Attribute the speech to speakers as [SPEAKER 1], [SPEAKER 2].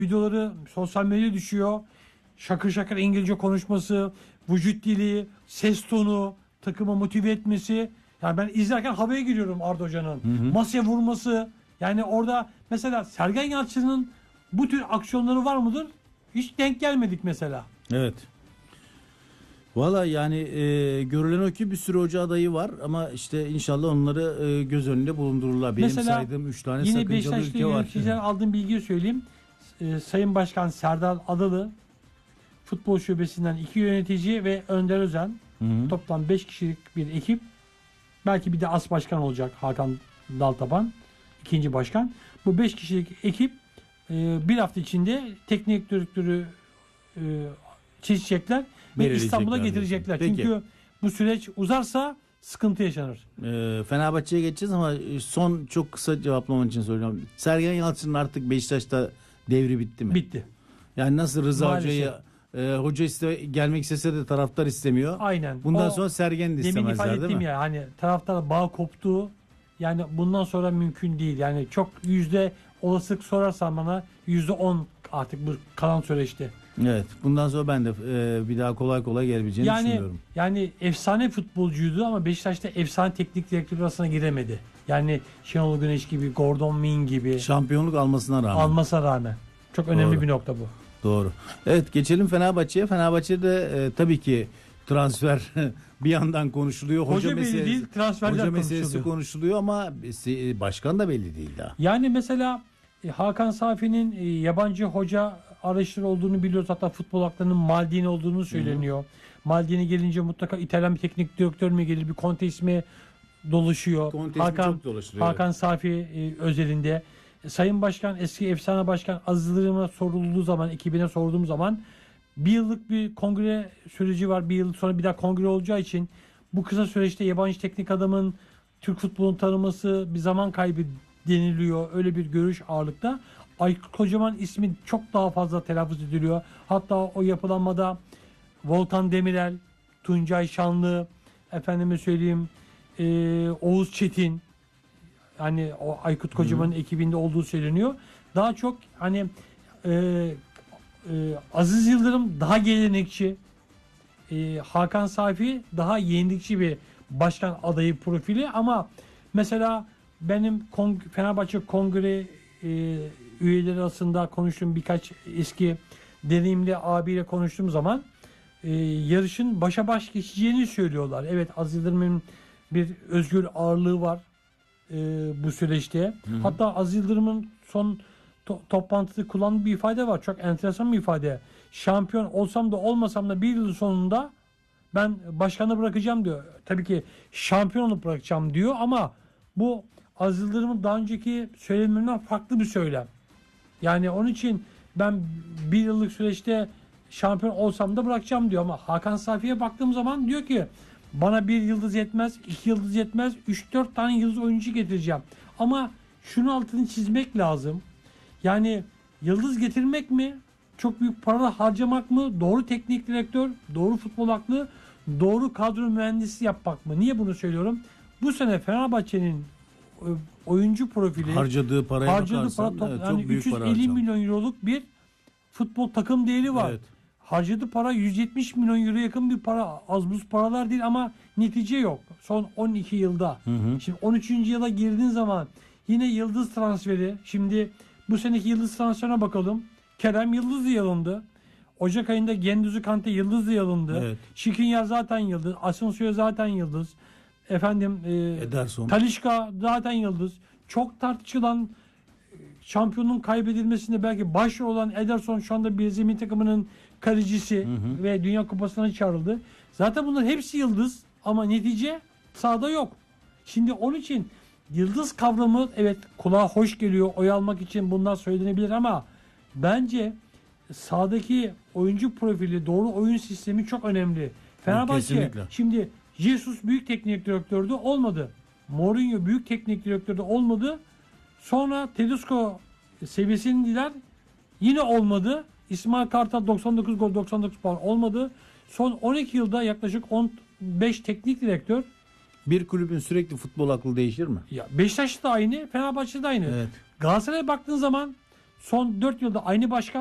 [SPEAKER 1] videoları sosyal medyaya düşüyor. Şakır şakır İngilizce konuşması, vücut dili, ses tonu, takımı motive etmesi. Yani ben izlerken havaya giriyorum Arda Hoca'nın. Masaya vurması. Yani orada mesela Sergen Yalçın'ın bu tür aksiyonları var mıdır? Hiç denk gelmedik mesela.
[SPEAKER 2] Evet. Valla yani görülen o ki bir sürü hoca adayı var ama işte inşallah onları göz önünde bulundururlar. Benim
[SPEAKER 1] mesela
[SPEAKER 2] saydığım 3 tane
[SPEAKER 1] yine
[SPEAKER 2] sakıncalı
[SPEAKER 1] Beşiktaşlı
[SPEAKER 2] ülke var.
[SPEAKER 1] yöneticilerden aldığım bilgiyi söyleyeyim. Sayın Başkan Serdar Adalı, futbol şubesinden 2 yönetici ve Önder Özen. Toplam 5 kişilik bir ekip. Belki bir de as başkan olacak Hakan Daltaban, ikinci başkan. Bu 5 kişilik ekip bir hafta içinde teknik direktörü çizecekler ve İstanbul'a getirecekler.
[SPEAKER 2] Peki.
[SPEAKER 1] Çünkü bu süreç uzarsa sıkıntı yaşanır.
[SPEAKER 2] Fenerbahçe'ye geçeceğiz ama son çok kısa cevaplaman için söylüyorum. Sergen Yalçın'ın artık Beşiktaş'ta devri bitti mi?
[SPEAKER 1] Bitti.
[SPEAKER 2] Yani nasıl Rıza
[SPEAKER 1] Maalesef.
[SPEAKER 2] Hoca gelmek istese de taraftar istemiyor.
[SPEAKER 1] Aynen.
[SPEAKER 2] Bundan sonra Sergen de
[SPEAKER 1] demin ifade
[SPEAKER 2] istemezler değil
[SPEAKER 1] ettim
[SPEAKER 2] mi?
[SPEAKER 1] ya, hani taraftar bağ koptu. Yani bundan sonra mümkün değil. Yani çok yüzde olasılık sorarsan bana %10 artık bu kalan süreçte.
[SPEAKER 2] Evet. Bundan sonra ben de bir daha kolay kolay gelebileceğini düşünüyorum.
[SPEAKER 1] Yani efsane futbolcuydu ama Beşiktaş'ta efsane teknik direktör arasına giremedi. Yani Şenol Güneş gibi, Gordon Min gibi
[SPEAKER 2] Şampiyonluk almasına rağmen.
[SPEAKER 1] Çok önemli
[SPEAKER 2] Doğru.
[SPEAKER 1] bir nokta bu.
[SPEAKER 2] Doğru. Evet, geçelim Fenerbahçe'ye. Fenerbahçe'de tabii ki transfer bir yandan konuşuluyor.
[SPEAKER 1] Hoca belli değil, transferler
[SPEAKER 2] hoca meselesi konuşuluyor ama başkan da belli değil daha.
[SPEAKER 1] Yani mesela Hakan Safi'nin yabancı hoca arayışları olduğunu biliyoruz. Hatta futbol haklarının Maldini olduğunu söyleniyor. Maldini gelince mutlaka İtalyan bir teknik direktör mü gelir, bir Conte ismi dolaşıyor.
[SPEAKER 2] Çok dolaşılıyor.
[SPEAKER 1] Hakan Safi özelinde. Sayın Başkan, eski efsane başkan Aziz Yıldırım'a sorulduğu zaman, ekibine sorduğum zaman bir yıllık bir kongre süreci var. Bir yıl sonra bir daha kongre olacağı için bu kısa süreçte yabancı teknik adamın Türk futbolunu tanıması bir zaman kaybı deniliyor. Öyle bir görüş ağırlıkta. Aykut Kocaman ismi çok daha fazla telaffuz ediliyor. Hatta o yapılanmada Volkan Demirel, Tuncay Şanlı, efendime söyleyeyim Oğuz Çetin, hani o Aykut Kocaman'ın ekibinde olduğu söyleniyor. Daha çok hani Aziz Yıldırım daha gelenekçi, Hakan Safi daha yenilikçi bir başkan adayı profili ama mesela benim Fenerbahçe Kongre üyeleri arasında konuştuğum birkaç eski deneyimli abiyle konuştuğum zaman yarışın başa baş geçeceğini söylüyorlar. Evet, Aziz Yıldırım'ın bir özgür ağırlığı var bu süreçte. Hatta Aziz Yıldırım'ın son toplantıda kullandığı bir ifade var. Çok enteresan bir ifade. Şampiyon olsam da olmasam da bir yıl sonunda ben başkanı bırakacağım diyor. Tabii ki şampiyon olup bırakacağım diyor ama bu Aziz Yıldırım'ın daha önceki söylemlerinden farklı bir söylem. Yani onun için ben bir yıllık süreçte şampiyon olsam da bırakacağım diyor ama Hakan Safi'ye baktığım zaman diyor ki bana bir yıldız yetmez, 2 yıldız yetmez, 3-4 tane yıldız oyuncu getireceğim. Ama şunu altını çizmek lazım. Yani yıldız getirmek mi? Çok büyük para harcamak mı? Doğru teknik direktör, doğru futbol aklı, doğru kadro mühendisi yapmak mı? Niye bunu söylüyorum? Bu sene Fenerbahçe'nin oyuncu profili
[SPEAKER 2] harcadığı para
[SPEAKER 1] yani 350 milyon euroluk bir futbol takım değeri var.
[SPEAKER 2] Evet.
[SPEAKER 1] Harcadığı para 170 milyon euro yakın bir para. Az buz paralar değil ama netice yok. Son 12 yılda. Şimdi 13. yıla girdiğin zaman yine yıldız transferi. Şimdi bu seneki yıldız transferine bakalım. Kerem Yıldız alındı. Ocak ayında Gendüzü Kante Yıldız alındı. Evet. Şikrinyar zaten yıldız. Asensio'ya zaten yıldız.
[SPEAKER 2] Ederson.
[SPEAKER 1] Talisca zaten yıldız. Çok tartışılan şampiyonun kaybedilmesinde belki başrol olan Ederson şu anda Brezilya milli takımının kalecisi ve Dünya Kupası'na çağrıldı. Zaten bunların hepsi yıldız ama netice sahada yok. Şimdi onun için yıldız kavramı evet kulağa hoş geliyor. Oy almak için bunlar söylenebilir ama bence sahadaki oyuncu profili, doğru oyun sistemi çok önemli. Fenerbahçe şimdi Jesus büyük teknik direktördü, olmadı. Mourinho büyük teknik direktördü, olmadı. Sonra Tedesco seviyesindeler, yine olmadı. İsmail Kartal 99 gol 99 puan, olmadı. Son 12 yılda yaklaşık 15 teknik direktör.
[SPEAKER 2] Bir kulübün sürekli futbol aklı değişir mi?
[SPEAKER 1] Ya Beşiktaş'ta aynı, Fenerbahçe'de aynı.
[SPEAKER 2] Evet.
[SPEAKER 1] Galatasaray'a baktığın zaman son 4 yılda aynı başkan